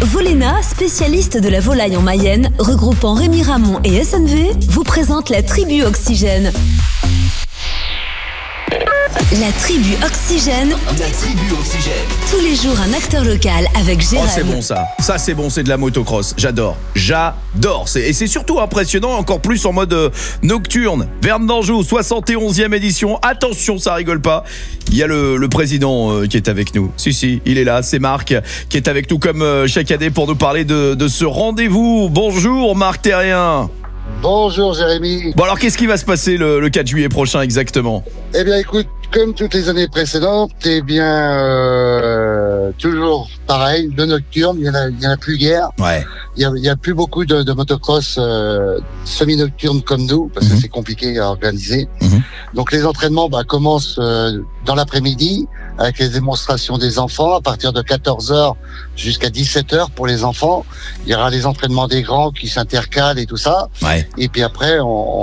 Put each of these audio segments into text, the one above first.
Volena, spécialiste de la volaille en Mayenne, regroupant Rémi Ramon et SNV, vous présente la tribu Oxygène. La tribu Oxygène. La tribu Oxygène. Tous les jours, un acteur local avec Jérém. Oh, c'est bon ça. Ça, c'est bon, c'est de la motocross. J'adore. Et c'est surtout impressionnant, encore plus en mode nocturne. Verne d'Anjou, 71e édition. Attention, ça rigole pas. Il y a le président qui est avec nous. Si, il est là. C'est Marc qui est avec nous comme chaque année pour nous parler de ce rendez-vous. Bonjour, Marc Terrien. Bonjour Jérémy. Bon alors, qu'est-ce qui va se passer le 4 juillet prochain exactement ? Eh bien écoute, comme toutes les années précédentes, toujours pareil, le nocturne, il y en a plus guère. Ouais. Il y a plus beaucoup de motocross semi-nocturnes comme nous, parce que c'est compliqué à organiser. Donc les entraînements commencent dans l'après-midi, avec les démonstrations des enfants, à partir de 14h jusqu'à 17h pour les enfants. Il y aura les entraînements des grands qui s'intercalent et tout ça. Ouais. Et puis après,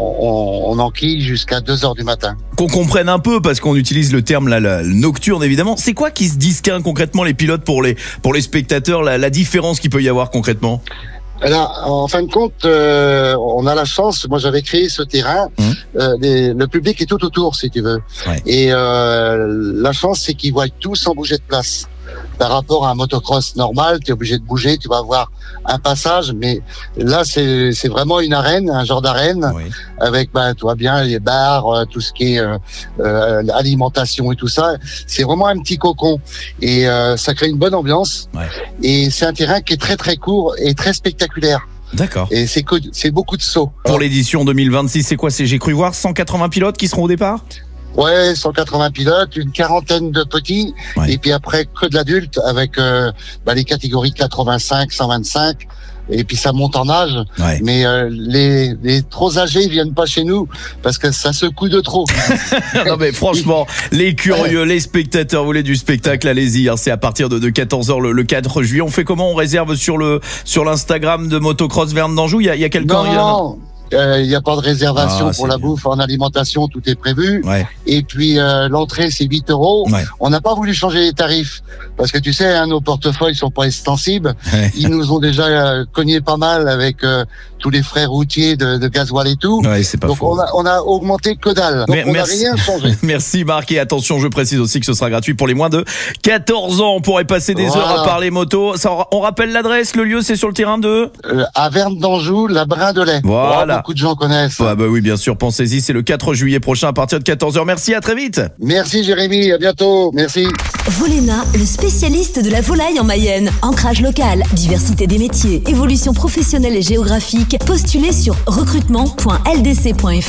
on enquille jusqu'à 2h du matin. Qu'on comprenne un peu, parce qu'on utilise le terme le nocturne évidemment. C'est quoi qui se distingue concrètement les pilotes pour les spectateurs, la différence qu'il peut y avoir concrètement ? Alors, en fin de compte, on a la chance. Moi, j'avais créé ce terrain. Le public est tout autour, si tu veux. Ouais. Et la chance, c'est qu'ils voient tout sans bouger de place. Par rapport à un motocross normal, tu es obligé de bouger, tu vas avoir un passage, mais là c'est vraiment une arène, un genre d'arène, oui. Avec tu vois bien les bars, tout ce qui est alimentation et tout ça. C'est vraiment un petit cocon et ça crée une bonne ambiance. Ouais. Et c'est un terrain qui est très très court et très spectaculaire. D'accord. Et c'est beaucoup de sauts. Pour l'édition 2026, c'est quoi ? J'ai cru voir 180 pilotes qui seront au départ ? Ouais, 180 pilotes, une quarantaine de petits, ouais. Et puis après que de l'adulte avec les catégories 85, 125, et puis ça monte en âge. Ouais. Mais les trop âgés viennent pas chez nous parce que ça secoue de trop. Non mais franchement, les curieux, les spectateurs, vous voulez du spectacle, allez-y. Hein, c'est à partir de 14h le 4 juillet. On fait comment ? On réserve sur l'Instagram de Motocross Verne d'Anjou. Il y a quelqu'un ? Non. Il n'y a pas de réservation pour la bouffe, en alimentation, tout est prévu. Ouais. Et puis l'entrée, c'est 8 €. Ouais. On n'a pas voulu changer les tarifs parce que tu sais, nos portefeuilles sont pas extensibles. Ouais. Ils nous ont déjà cogné pas mal avec tous les frais routiers de gasoil et tout. Ouais, c'est pas donc faux. on a augmenté que dalle. Donc on n'a rien changé. Merci Marc, et attention, je précise aussi que ce sera gratuit pour les moins de 14 ans. On pourrait passer des heures à parler moto. On rappelle l'adresse, le lieu, c'est sur le terrain de à Verne d'Anjou, la Brin de Lait. Voilà. Beaucoup de gens connaissent. Ah oui, bien sûr, pensez-y, c'est le 4 juillet prochain à partir de 14h. Merci, à très vite. Merci Jérémy, à bientôt. Merci. Volena, le spécialiste de la volaille en Mayenne. Ancrage local, diversité des métiers, évolution professionnelle et géographique. Postulez sur recrutement.ldc.fr.